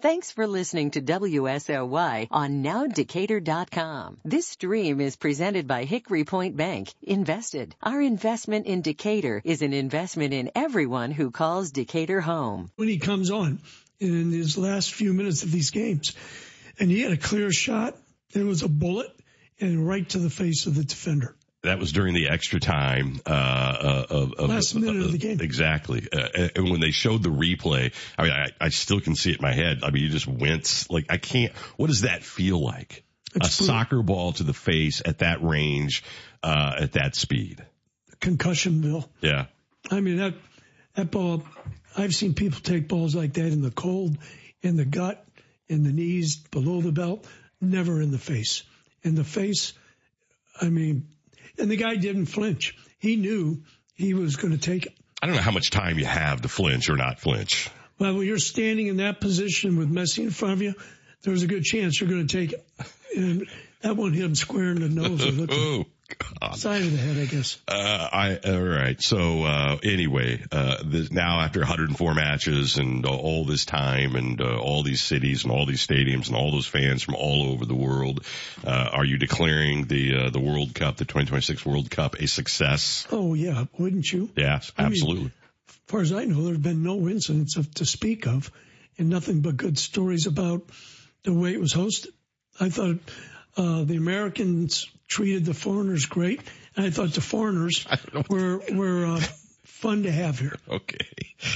Thanks for listening to WSOY on NowDecatur.com. This stream is presented by Hickory Point Bank. Invested. Our investment in Decatur is an investment in everyone who calls Decatur home. When he comes on in his last few minutes of these games, and he had a clear shot, there was a bullet, and right to the face of the defender. That was during the extra time last minute of the game. Exactly. And when they showed the replay, I mean, I still can see it in my head. I mean, you just wince. Like, I can't. What does that feel like? It's a soccer ball to the face at that range, at that speed. Concussion, Bill. Yeah. I mean, that ball, I've seen people take balls like that in the cold, in the gut, in the knees, below the belt, never in the face. In the face, I mean, and the guy didn't flinch. He knew he was going to take it. I don't know how much time you have to flinch or not flinch. Well, when you're standing in that position with Messi in front of you, there's a good chance you're going to take it. And that one hit him square in the nose. Oh, God. Side of the head, I guess. All right. So, anyway, now after 104 matches and all this time and all these cities and all these stadiums and all those fans from all over the world, are you declaring the World Cup, the 2026 World Cup, a success? Oh, yeah. Wouldn't you? Yes, absolutely. I mean, as far as I know, there have been no incidents to speak of and nothing but good stories about the way it was hosted. I thought the Americans treated the foreigners great, and I thought the foreigners were fun to have here. Okay.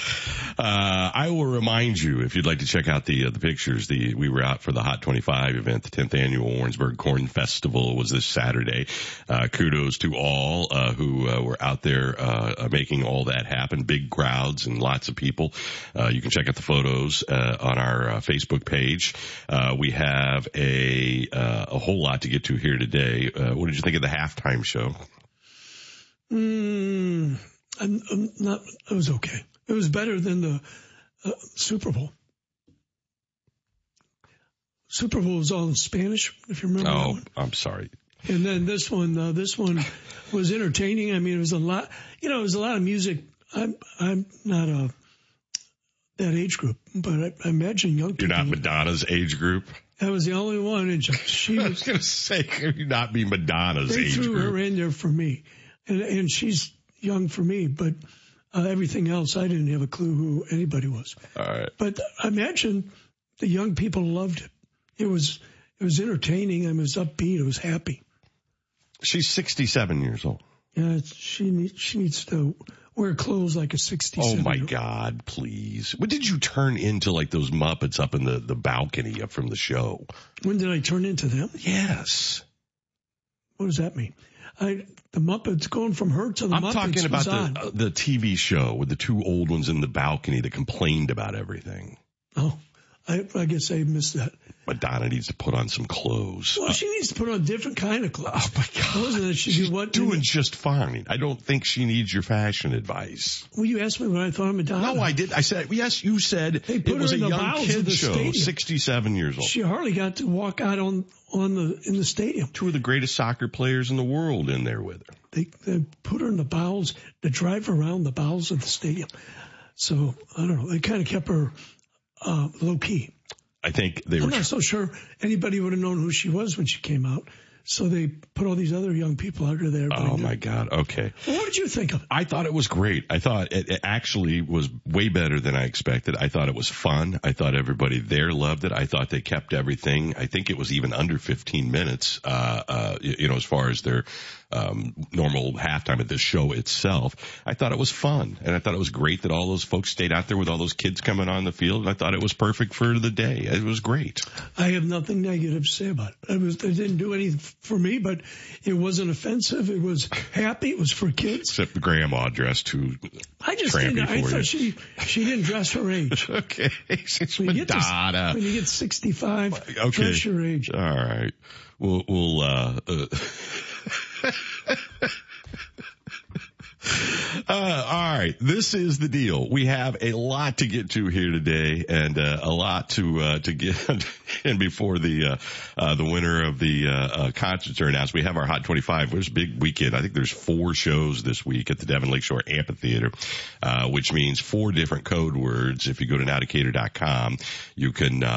I will remind you, if you'd like to check out the pictures, we were out for the Hot 25 event. The 10th annual Warrensburg Corn Festival was this Saturday. Kudos to all who were out there making all that happen. Big crowds and lots of people. You can check out the photos on our Facebook page. We have a whole lot to get to here today. What did you think of the halftime show? It was okay. It was better than the Super Bowl. Super Bowl was all in Spanish, if you remember. Oh, I'm sorry. And then this one was entertaining. I mean, it was a lot. It was a lot of music. I'm not that age group, but I imagine young people. You're not Madonna's age group. That was the only one, and she was. I was going to say, could you not be Madonna's age group? They threw her in there for me, and she's young for me, but everything else, I didn't have a clue who anybody was. All right. But I imagine the young people loved it. It was entertaining. It was upbeat. It was happy. She's 67 years old. Yeah, she needs to wear clothes like a 67. Oh my God, please. What did you turn into, like those Muppets up in the balcony up from the show? When did I turn into them? Yes. What does that mean? The Muppets, going from her to the Muppets. I'm talking about the TV show with the two old ones in the balcony that complained about everything. Oh, I guess I missed that. Madonna needs to put on some clothes. Well, she needs to put on a different kind of clothes. Oh, my God. She's doing just fine. I don't think she needs your fashion advice. Well, you asked me what I thought of Madonna. No, I did. I said, yes, you said it was a young kid show, stadium. 67 years old. She hardly got to walk out in the stadium. Two of the greatest soccer players in the world in there with her. They put her in the bowels, to drive around the bowels of the stadium. So, I don't know. They kind of kept her low key. I think I'm not so sure anybody would have known who she was when she came out. So they put all these other young people out there. Oh, my God. Okay. Well, what did you think of it? I thought it was great. I thought it actually was way better than I expected. I thought it was fun. I thought everybody there loved it. I thought they kept everything. I think it was even under 15 minutes, as far as their normal halftime at the show itself. I thought it was fun. And I thought it was great that all those folks stayed out there with all those kids coming on the field. And I thought it was perfect for the day. It was great. I have nothing negative to say about it. It didn't do anything for me, but it wasn't offensive. It was happy. It was for kids. Except the grandma dressed too trampy for you. I thought she didn't dress her age. Okay. It's Madonna. When you get 65, dress your age. All right. We'll all right. This is the deal. We have a lot to get to here today, and a lot to get in before the winner of the concerts are announced. We have our Hot 25. There's a big weekend. I think there's 4 shows this week at the Devon Lakeshore Amphitheater, which means 4 different code words. If you go to nowdecatur.com, you can